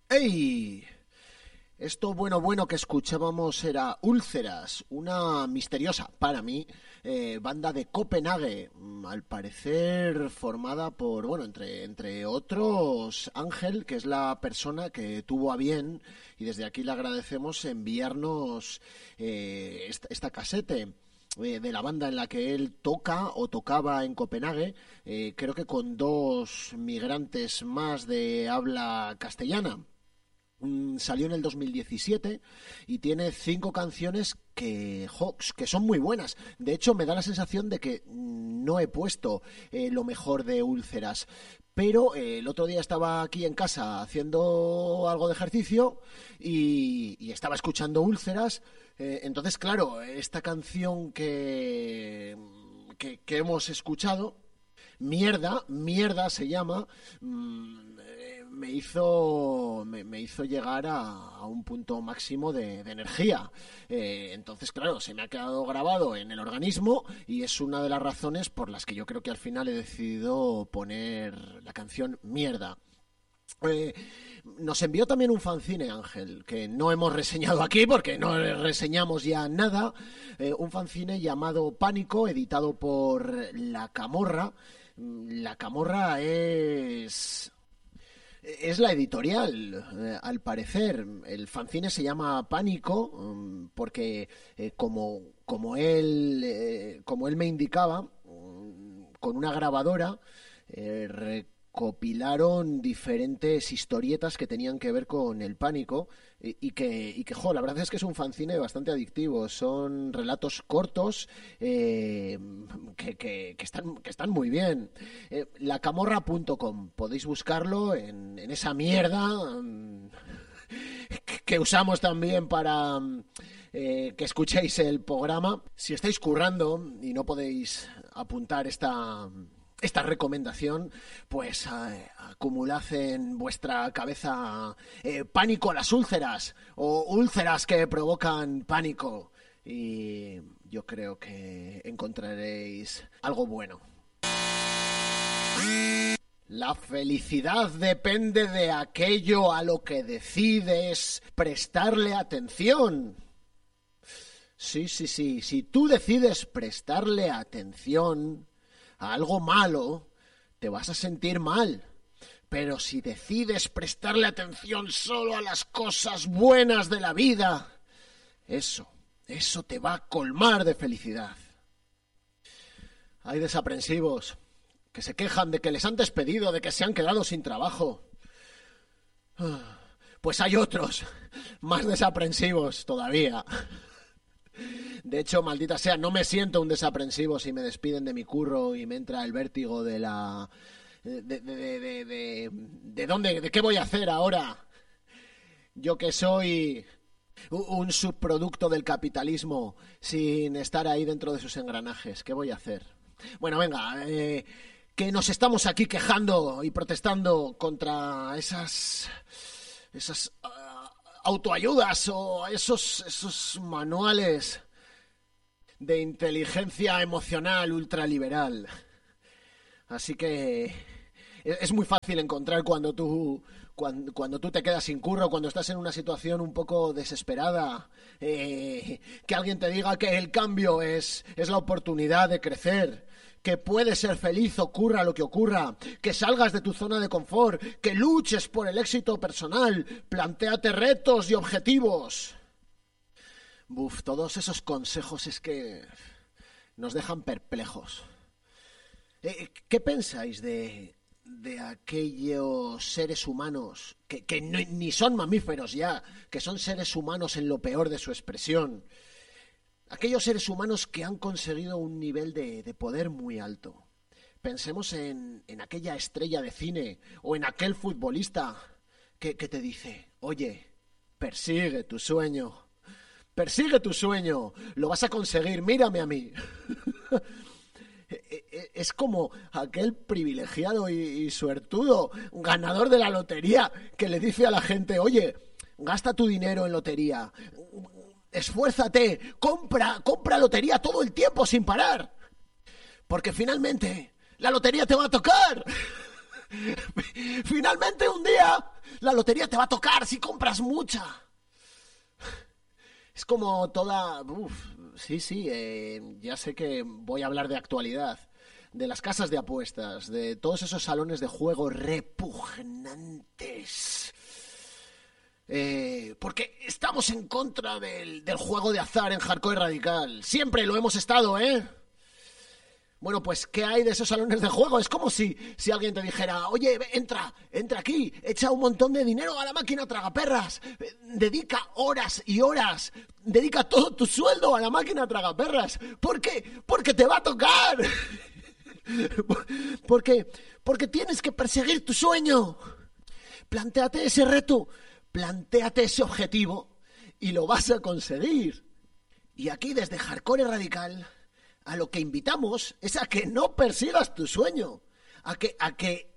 ¡Ey! Esto bueno que escuchábamos era Úlceras, una misteriosa, para mí, banda de Copenhague, al parecer formada por, entre otros, Ángel, que es la persona que tuvo a bien, y desde aquí le agradecemos, enviarnos esta casete de la banda en la que él toca o tocaba en Copenhague, creo que con dos migrantes más de habla castellana. Salió en el 2017 y tiene 5 canciones que son muy buenas. De hecho, me da la sensación de que no he puesto lo mejor de Úlceras. Pero el otro día estaba aquí en casa haciendo algo de ejercicio y estaba escuchando Úlceras. Entonces, claro, esta canción que hemos escuchado, Mierda se llama, me hizo llegar a un punto máximo de energía. Entonces, claro, se me ha quedado grabado en el organismo y es una de las razones por las que yo creo que al final he decidido poner la canción Mierda. Nos envió también un fanzine, Ángel, que no hemos reseñado aquí porque no reseñamos ya nada. Un fanzine llamado Pánico, editado por La Camorra. La Camorra es la editorial, al parecer. El fanzine se llama Pánico porque, como él me indicaba, con una grabadora recopilaron diferentes historietas que tenían que ver con el pánico y que la verdad es que es un fanzine bastante adictivo. Son relatos cortos que están muy bien. Lacamorra.com, podéis buscarlo en esa mierda que usamos también para que escuchéis el programa. Si estáis currando y no podéis apuntar esta recomendación, pues acumulad en vuestra cabeza pánico a las úlceras o úlceras que provocan pánico y yo creo que encontraréis algo bueno. La felicidad depende de aquello a lo que decides prestarle atención. Sí, si tú decides prestarle atención a algo malo, te vas a sentir mal. Pero si decides prestarle atención solo a las cosas buenas de la vida, eso te va a colmar de felicidad. Hay desaprensivos que se quejan de que les han despedido, de que se han quedado sin trabajo. Pues hay otros más desaprensivos todavía. De hecho, maldita sea, no me siento un desaprensivo si me despiden de mi curro y me entra el vértigo de la... ¿De dónde? ¿De qué voy a hacer ahora? Yo que soy un subproducto del capitalismo sin estar ahí dentro de sus engranajes. ¿Qué voy a hacer? Bueno, venga, que nos estamos aquí quejando y protestando contra esas autoayudas o esos manuales de inteligencia emocional ultraliberal. Así que es muy fácil encontrar cuando tú te quedas sin curro, cuando estás en una situación un poco desesperada, que alguien te diga que el cambio es la oportunidad de crecer, que puedes ser feliz ocurra lo que ocurra, que salgas de tu zona de confort, que luches por el éxito personal, plantéate retos y objetivos. Todos esos consejos es que nos dejan perplejos. ¿Qué pensáis de aquellos seres humanos que ni son mamíferos ya, que son seres humanos en lo peor de su expresión? Aquellos seres humanos que han conseguido un nivel de poder muy alto. Pensemos en aquella estrella de cine o en aquel futbolista que te dice: oye, persigue tu sueño, lo vas a conseguir, mírame a mí. Es como aquel privilegiado y suertudo ganador de la lotería que le dice a la gente: oye, gasta tu dinero en lotería, esfuérzate, compra lotería todo el tiempo sin parar, porque finalmente la lotería te va a tocar. Finalmente un día La lotería te va a tocar si compras mucha. Es como toda... sí, ya sé que voy a hablar de actualidad, de las casas de apuestas, de todos esos salones de juego repugnantes. Porque estamos en contra del juego de azar en Hardcore Radical. Siempre lo hemos estado, ¿eh? Bueno, pues, ¿qué hay de esos salones de juego? Es como si alguien te dijera, oye, entra aquí, echa un montón de dinero a la máquina tragaperras, dedica horas y horas, dedica todo tu sueldo a la máquina tragaperras. ¿Por qué? Porque te va a tocar. Porque tienes que perseguir tu sueño. Plantéate ese reto, plantéate ese objetivo y lo vas a conseguir. Y aquí desde Hardcore Radical a lo que invitamos es a que no persigas tu sueño, a que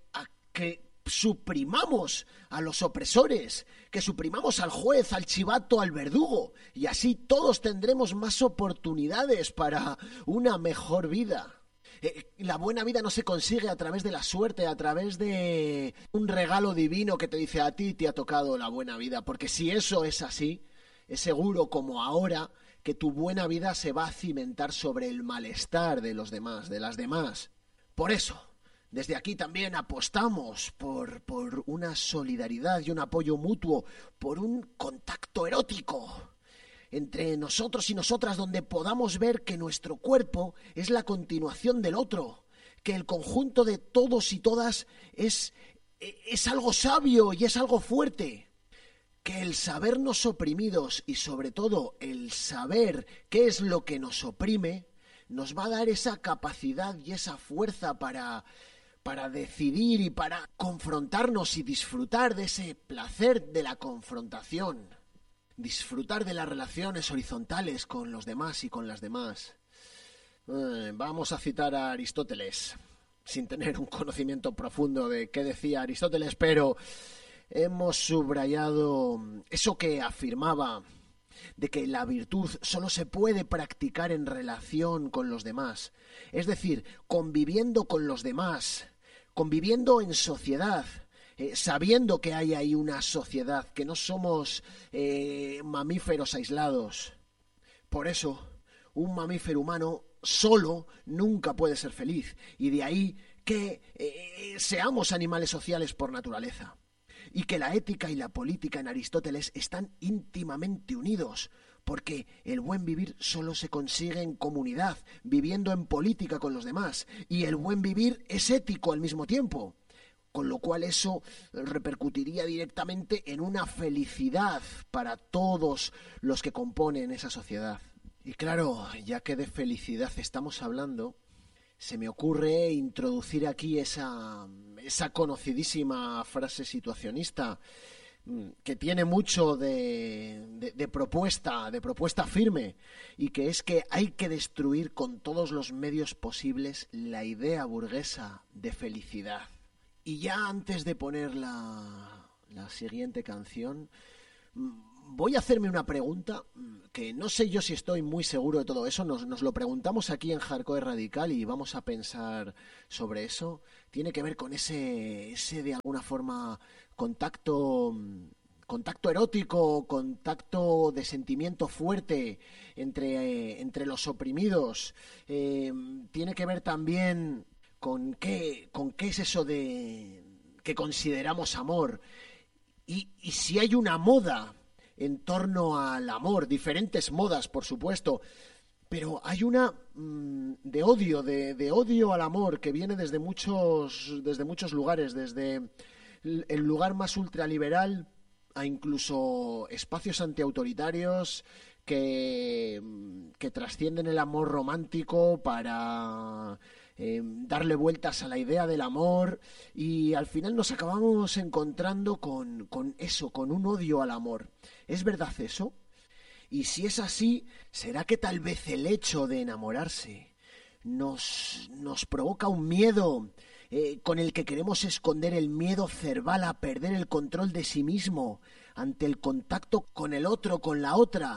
suprimamos a los opresores, que suprimamos al juez, al chivato, al verdugo, y así todos tendremos más oportunidades para una mejor vida. La buena vida no se consigue a través de la suerte, a través de un regalo divino que te dice a ti te ha tocado la buena vida, porque si eso es así, es seguro como ahora que tu buena vida se va a cimentar sobre el malestar de los demás, de las demás. Por eso, desde aquí también apostamos por una solidaridad y un apoyo mutuo, por un contacto erótico entre nosotros y nosotras, donde podamos ver que nuestro cuerpo es la continuación del otro, que el conjunto de todos y todas es algo sabio y es algo fuerte, que el sabernos oprimidos y sobre todo el saber qué es lo que nos oprime nos va a dar esa capacidad y esa fuerza para decidir y para confrontarnos y disfrutar de ese placer de la confrontación. Disfrutar de las relaciones horizontales con los demás y con las demás. Vamos a citar a Aristóteles, sin tener un conocimiento profundo de qué decía Aristóteles, pero hemos subrayado eso que afirmaba de que la virtud solo se puede practicar en relación con los demás, es decir, conviviendo con los demás, conviviendo en sociedad, sabiendo que hay ahí una sociedad, que no somos mamíferos aislados. Por eso, un mamífero humano solo nunca puede ser feliz, y de ahí que seamos animales sociales por naturaleza, y que la ética y la política en Aristóteles están íntimamente unidos, porque el buen vivir solo se consigue en comunidad, viviendo en política con los demás, y el buen vivir es ético al mismo tiempo. Con lo cual eso repercutiría directamente en una felicidad para todos los que componen esa sociedad. Y claro, ya que de felicidad estamos hablando, se me ocurre introducir aquí esa conocidísima frase situacionista que tiene mucho de propuesta firme, y que es que hay que destruir con todos los medios posibles la idea burguesa de felicidad. Y ya antes de poner la siguiente canción, voy a hacerme una pregunta que no sé yo si estoy muy seguro de todo eso. Nos lo preguntamos aquí en Hardcore Radical y vamos a pensar sobre eso. Tiene que ver con ese de alguna forma contacto erótico, contacto de sentimiento fuerte entre los oprimidos. Tiene que ver también con qué es eso de que consideramos amor, y si hay una moda en torno al amor, diferentes modas por supuesto, pero hay una de odio al amor que viene desde muchos lugares, desde el lugar más ultraliberal a incluso espacios antiautoritarios que trascienden el amor romántico para darle vueltas a la idea del amor, y al final nos acabamos encontrando con eso, con un odio al amor. ¿Es verdad eso? Y si es así, ¿será que tal vez el hecho de enamorarse nos provoca un miedo con el que queremos esconder el miedo cerval a perder el control de sí mismo ante el contacto con el otro, con la otra?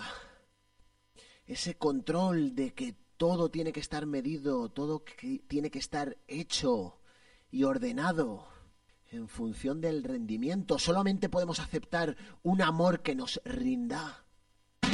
Ese control de que todo tiene que estar medido, todo tiene que estar hecho y ordenado. en función del rendimiento. Solamente podemos aceptar un amor que nos rinda.